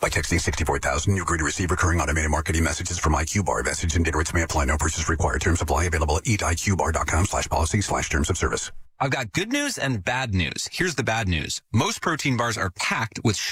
By texting 64,000, you agree to receive recurring automated marketing messages from IQ Bar. Message and data rates may apply. No purchase required. Terms apply. Available at eatiqbar.com/policy/terms of service. I've got good news and bad news. Here's the bad news. Most protein bars are packed with